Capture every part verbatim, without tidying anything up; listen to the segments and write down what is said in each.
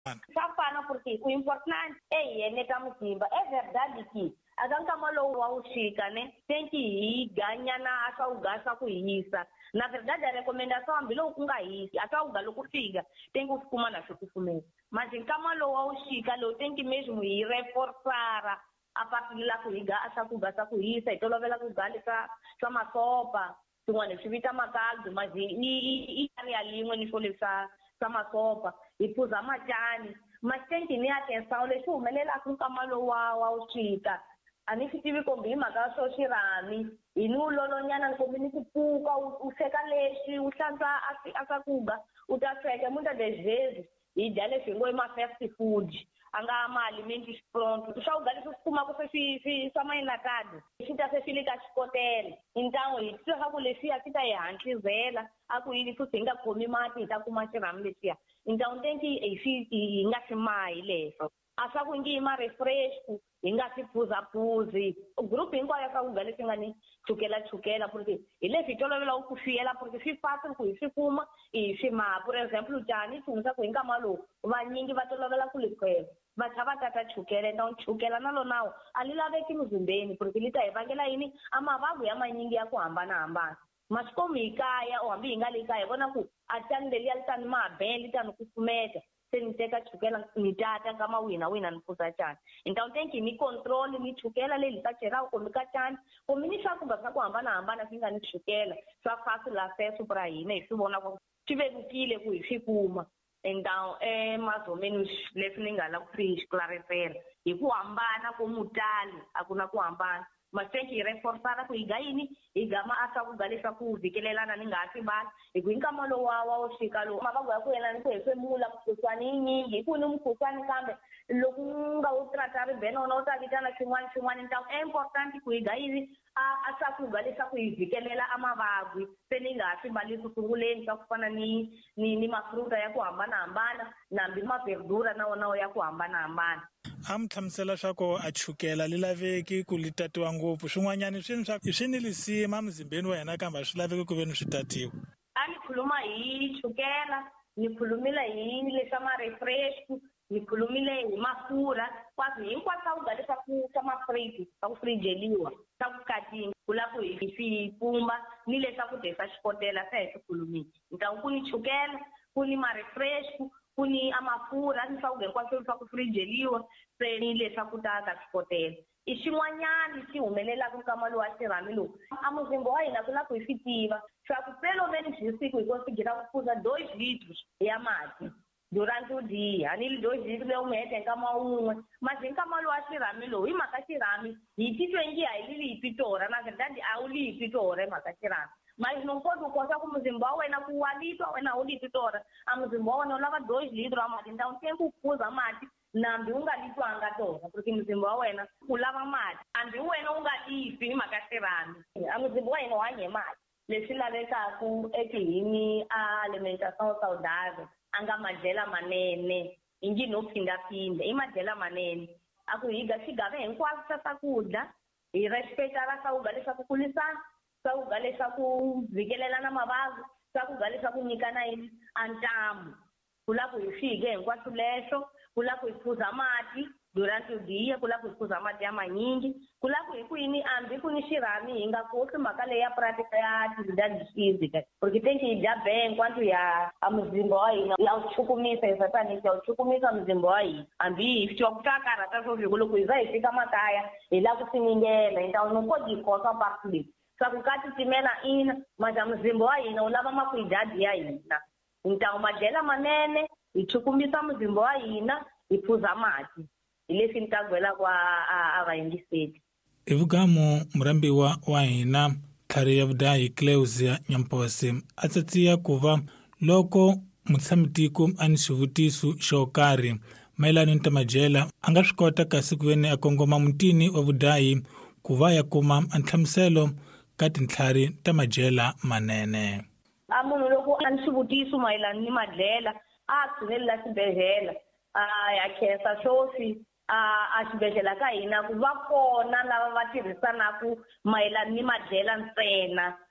Safana porque o importante é ele tá muzimba. É verdade que a ganka malo wa ushika, né? Tem que ir ganhar na asa ugasa kuihisa. Na verdade a recomendação é bilo kunga isso. Asa ugalo kufiga. Tem que fumar na chukufumê. Mas em camalo wa ushika, lo tem que mesmo ir reforçar a parte de lá kuiga asa kugasa kuihisa. E toda vela kugali ka sama sopa. Tungane chivita makaldo, mas e e e ali ali ngani folesa sama sopa. E pusa majani. Mas tem que ter atenção, deixa eu me lá com o camalo wa ushika. Ani fitivi kombi maka so shirami inu lolonyana kombi kupuka useka leshi usanza akakuga utaseka muita das vezes e dele chegou em uma fast food anga ama alimentos prontos tu ugali kusukuma ko fi fi sama enlatado sita se filika chikotela então isso hakulesia sita ya antlizela akuili kusinga komi mati ta kuma shirami lesia então tem que e ingasi mai leso asa kuingima refresco ingasipuza-puzi o grupo hinkwayo akakugali singani chukela chukela porque ile fitolovela ukufiyela porque swi fácil ku swi kuma i swi ma por exemplo jani tungisa ku hinka malo vanyingi va tolovela ku likwela va tshava tata chukela então chukela na lonawo a li laveki muzimbeni porque li ta hi vangela yini a mavabyi ya manyingi ya ku hambanahambana masikomu hi kaya o hambi hi nga le kaya vona ku a tani leliya li tani mabele li tani kufumeta se ni teka chukela ni tata kama wina wina ni pfuza chani então tem que ni controle ni chukela leli ta chera ko mi ka chani ko mi ni swa ku basa ku hambanahambana swi nga ni chukela swa fácil acesso para hina hi swi vona ku swi vevukile ku hi swi kuma então é mais ou menos leswi ni nga la ku swi esclarecer hi ku hambana ko mutali a ku na ku hambana mas tem que reforçar ku higa yini higa ma asa ku galisa ku vikelelana ni nga swi bala hi ku hinkama lo wa wa ushika lo mavabyi ya ku yena ni ku hefemula mukhuhlwani yinyingi hi ku ni mukhuhlwani kambe loko nga wu tratari bene wona u ta vitana swin'wana swin'wana então é importante ku higa yini a asa ku galisa ku hi vikelela a mavabyi se ni nga swi mbali ku sunguleni swa ku fana ni ni ni mafruta ya ku hambanahambana nambi maverdura na wona ya ku hambanahambana a mi hlamusela swa ku a chukela li laveki ku li tatiwa ngopfu swin'wanyana swini swa swi ni lisima muzimbeni wa hina kambe a swi laveki ku ve ni swi tatiwa a ni khuluma hi chukela ni khulumile hi leswa marefreshu ni khulumile hi mafurha kwasi hinkwaswo swa ku galisa ku swa mafriji swa ku frijeliwa swa ku katinga ku la ku hi swi pumba ni leswa ku desa xikotela se hi swi khulumile então ku ni chukela ku ni marefreshu ku ni amafurha ni swakudya hinkwaswo swa ku frijeliwa se ni leswa ku ta ka swikotela i xin'wanyana xi humelelaka nkama lowu wa xirhami lowu a muzimba wa hina ku la ku hi swi tiva swa ku pelo menos hi siku hi konsigira ku phuza dois litros ya mati durante o dia ni dois litros leyi u mi heta hi nkama wun'we mas hi nkama lowu wa xirhami lowu hi mhaka xirhami hi titwe ngi a hi li hi pitora na verdade a wu li hi pitora hi mhaka xirhami mas não pode coisa como Zimbabwe na rua litro na rua litora a Zimbabwe não lava dois litros a mais então tem que usar mais nambi unga litro anga toda porque Zimbabwe na kulava mais ambi wena unga ifi makaserani a Zimbabwe não há mais leswi lavekaku ekihini a alimentação saudável anga madyela manene ingi no phindaphinda i madyela manene a ku higa xigave hinkwaswo swa swakudya hi respectara swakudya leswaku kulisana swakudya leswaku vikelelana mavabyi swakudya leswaku nyikana yini a ntamu ku la ku hi fike hinkwaswo leswo ku la ku hi phuza mati durante o dia ku la ku hi phuza mati ya manyingi ku la ku hi ku yini ambi ku ni xirhami hi nga kohli mhaka leyi ya prática ya atividade física porque tem que hi dya bem enquanto ya a muzimba wa hina ya wu chukumisa hi satanisi ya wu chukumisa muzimba wa hina hambi hi swi tiva ku ta karhata swo viko loko hi za hi fika makaya hi la ku siningela então não pode hi khosa parte leyi swa ku ka titimela ina mas a muzimba wa hina wu lava makwidadi ya hina então madyela manene hi chukumisa muzimba wa hina hi phuza mati hi leswi ni ta gwela kwa a vayingiseli hi vugamo murambiwa wa hina tlhari ya vudahi Cleusia Nyampose a tsatsiya ku va loko mutshamamatiko a ni xivutiso xo karhi mayelana ni ta madyela a nga swi kota kasi ku veni a kongoma mutini wa vudahi ku va ya kuma anhlamuselo ka tintlhari ta madyela manene a munhu loko a ni xivutiso mayelana ni madyela a tshunelela xibedhlele a ya khensa xofi a xibedhlele ka hina ku va kona lava va tirhisanaku mayelana ni madyela ntsena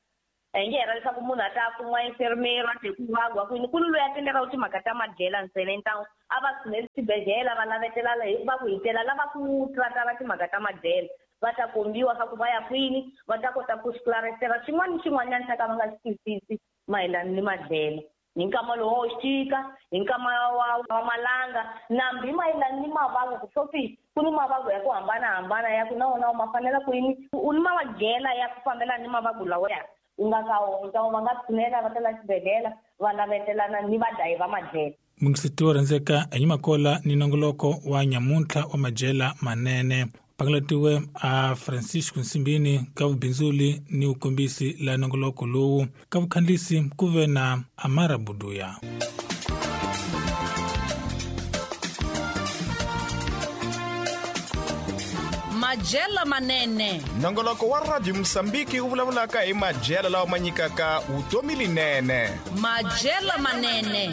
engera leswaku munhu a ta kuma enfermero a te ku vagwa kwini ku ni loyi a tendeka ku timhaka ta madyela ntsena ntangu a va tshuneli swibedhlele va lavetela va ku hitela lava ku tratara timhaka ta madyela va ta kombiwa swa ku va ya kwini va ta kota ku xiclarisela xin'wana ni xin'wanyana xa ka va nga xi twisisi mayelana ni madyela hi nkama lowu wo xika hi nkama wa malanga nambi mayelana ni mavabwa ku sofi ku ni mavabwa ya ku hambanahambana ya ku na wona ma fanela kwini u ni madyela ya ku fambelana ni mavabwa lawa ya u nga ka wona va nga tshunela va tela xibedhlele va lavetelana ni vadlayi va madyela. Mungisiti wo rhandzeka Anyimakola ni nongoloko wa nyamuntlha wa madyela manene pakalatiwe a Francisco Nsimbini ka vubindzuli ni ukombisi la nongoloko lowu ka vukhandlisi ku ve na Amara Buduya. Madyela manene, nongoloko wa Radio Msambiki wu vulavulaka hi madyela lawa ma nyikaka vutomi linene. Madyela manene.